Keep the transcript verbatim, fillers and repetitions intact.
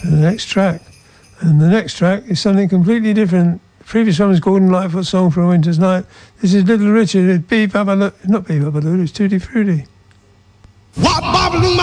to the next track. And the next track is something completely different. The previous one was Gordon Lightfoot's Song for a Winter's Night. This is Little Richard. It's Bee Babaloo. Not Bee Babaloo, it's Tutti Frutti.